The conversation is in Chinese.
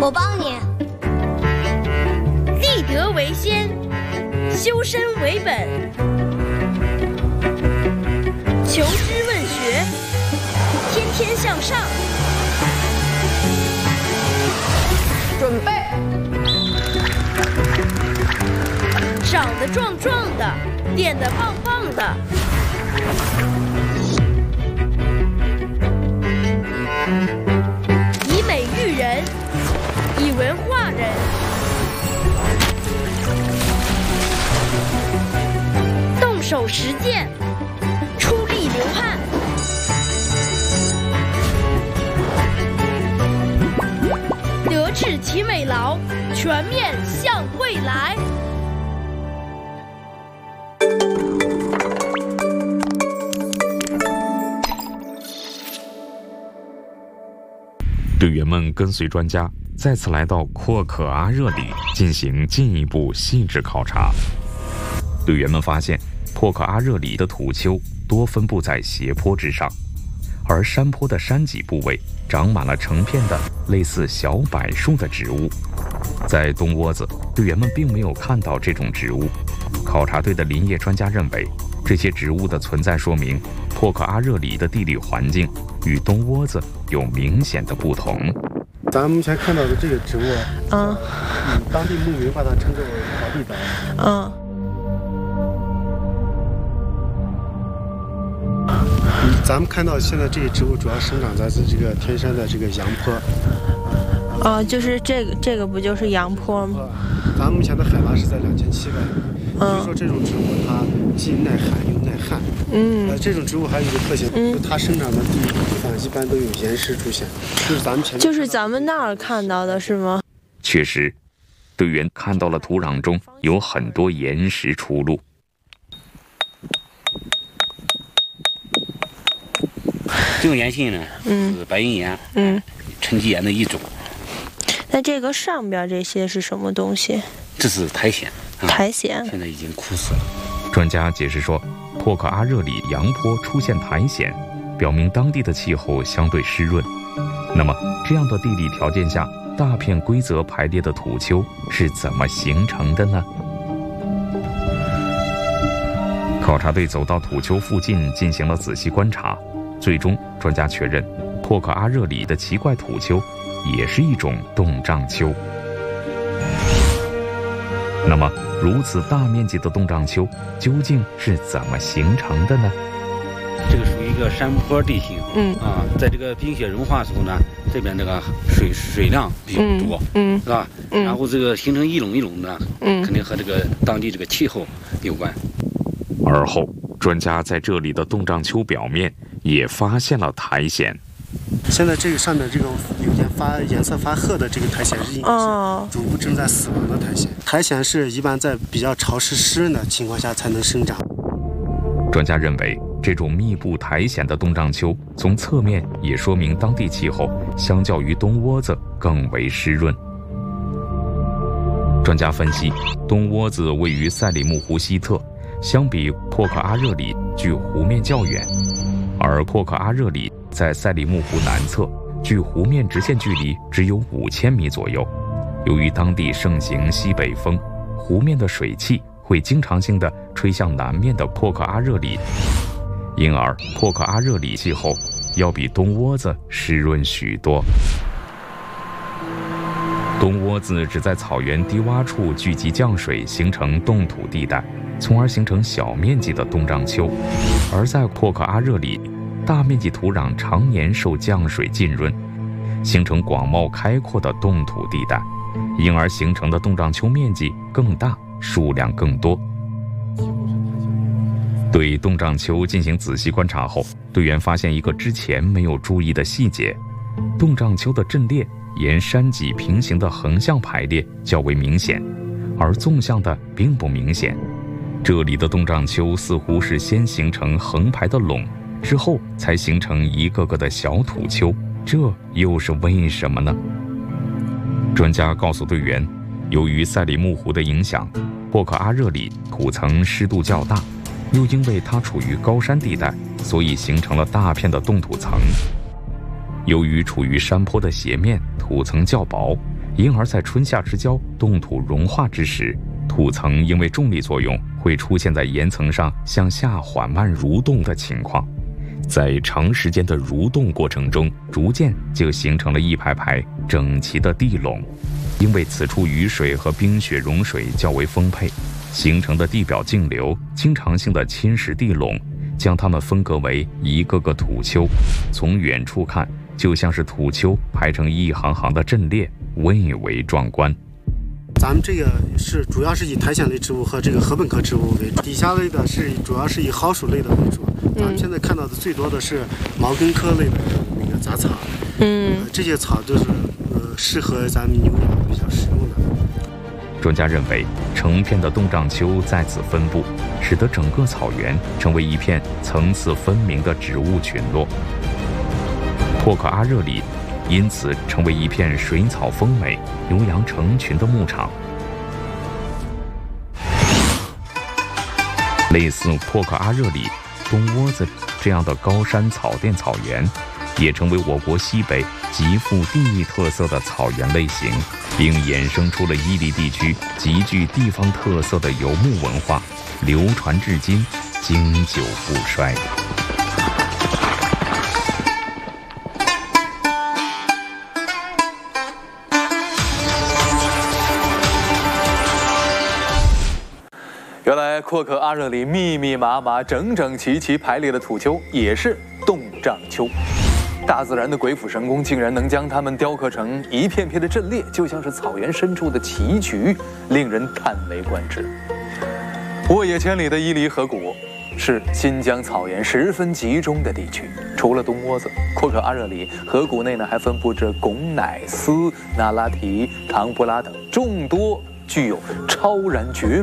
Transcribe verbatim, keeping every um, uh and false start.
我帮你。 立德为先，修身为本。求知问学，天天向上。 准备。 长得壮壮的，练得棒棒的。以美育人，以文化人。动手实践，出力流汗。德智体美劳，全面向未来。 队员们跟随专家再次来到阔可阿热里进行进一步细致考察。队员们发现，阔可阿热里的土丘多分布在斜坡之上，而山坡的山脊部位长满了成片的类似小柏树的植物。在东窝子，队员们并没有看到这种植物。考察队的林业专家认为，这些植物的存在说明阔可阿热里的地理环境与东窝子有明显的不同。 咱们目前看到的这个植物， 嗯， 嗯，当地牧民把它称之为宝地岛。 嗯。 咱们看到现在这些植物主要生长在这个天山的这个阳坡。 哦，就是这个这个不就是阳坡吗？ 咱们目前的海拔是在两千七百米。 嗯， 就是说这种植物它既耐寒又耐旱。 嗯， 呃，这种植物还有一个特性， 嗯， 就是它生长的地地方一般都有岩石出现，就是咱们前面就是咱们那儿看到的是吗？ 确实，队员看到了土壤中有很多岩石出露。 这种岩性呢， 嗯， 是白云岩， 嗯， 沉积岩的一种。 那这个上边这些是什么东西？ 这是苔藓。啊、 苔藓现在已经枯死了。 专家解释说，阔可阿热里阳坡出现苔藓，表明当地的气候相对湿润。那么，这样的地理条件下，大片规则排列的土丘是怎么形成的呢？考察队走到土丘附近进行了仔细观察，最终专家确认，阔可阿热里的奇怪土丘也是一种冻胀丘。那么，如此大面积的冻胀丘究竟是怎么形成的呢？ 这个属于一个山坡地形， 嗯啊，在这个冰雪融化的时候呢，这边这个水水量比较多， 嗯， 是吧？ 嗯， 然后这个形成一垄一垄的， 嗯， 肯定和这个当地这个气候有关。 而后，专家在这里的冻胀丘表面也发现了苔藓。 现在这个上面这个有点发颜色发褐的这个苔藓是应该是逐步正在死亡的苔藓。苔藓是一般在比较潮湿湿润的情况下才能生长。 专家认为，这种密布苔藓的冻胀丘，从侧面也说明当地气候相较于东窝子更为湿润。专家分析，东窝子位于赛里木湖西侧，相比阔可阿热里距湖面较远，而阔可阿热里在赛里木湖南侧，距湖面直线距离只有五千米左右。由于当地盛行西北风，湖面的水汽会经常性地吹向南面的阔可阿热里，因而阔可阿热里气候要比东窝子湿润许多。东窝子只在草原低洼处聚集降水，形成冻土地带，从而形成小面积的冻胀丘；而在阔可阿热里，大面积土壤常年受降水浸润，形成广袤开阔的冻土地带，因而形成的冻胀丘面积更大，数量更多。对冻胀丘进行仔细观察后，队员发现一个之前没有注意的细节：冻胀丘的阵列沿山脊平行的横向排列较为明显，而纵向的并不明显。这里的冻胀丘似乎是先形成横排的垄，之后才形成一个个的小土丘，这又是为什么呢？专家告诉队员，由于赛里木湖的影响，阔可阿热里土层湿度较大，又因为它处于高山地带，所以形成了大片的冻土层。由于处于山坡的斜面，土层较薄， 因而在春夏之交冻土融化之时，土层因为重力作用会出现在岩层上向下缓慢蠕动的情况。在长时间的蠕动过程中，逐渐就形成了一排排整齐的地垄。因为此处雨水和冰雪融水较为丰沛，形成的地表径流经常性的侵蚀地垄，将它们分隔为一个个土丘。从远处看，就像是土丘排成一行行的阵列，蔚为壮观。 咱们这个是主要是以苔藓类植物和这个禾本科植物为主，底下类的是主要是以蒿属类的为主。咱们现在看到的最多的是毛茛科类的那个杂草，嗯、呃，这些草都是呃适合咱们牛羊比较食用的。 专家认为，成片的冻胀丘在此分布，使得整个草原成为一片层次分明的植物群落。霍克阿热里因此成为一片水草丰美、牛羊成群的牧场。类似霍克阿热里、东窝子这样的高山草甸草原，也成为我国西北极富地域特色的草原类型，并衍生出了伊犁地区极具地方特色的游牧文化，流传至今，经久不衰。 原来霍克阿热里密密麻麻、整整齐齐排列的土丘也是冻胀丘。大自然的鬼斧神工竟然能将它们雕刻成一片片的阵列，就像是草原深处的棋局，令人叹为观止。沃野千里的伊犁河谷是新疆草原十分集中的地区，除了东窝子、霍克阿热里，河谷内呢还分布着贡乃斯、那拉提、唐布拉等众多具有超然绝